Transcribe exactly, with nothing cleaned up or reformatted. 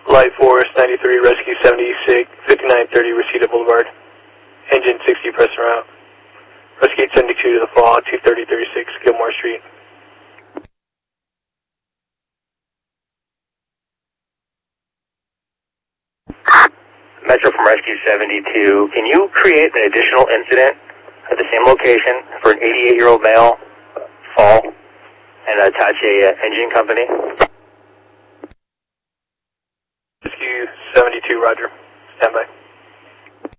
Light Force ninety-three, Rescue seventy-six, fifty-nine thirty, Reseda Boulevard. Engine sixty, press route. Rescue seventy-two to the fall, two thirty thirty-six, Gilmore Street. Metro from Rescue seventy-two, can you create an additional incident at the same location for an eighty-eight-year-old male fall and attach a uh, engine company?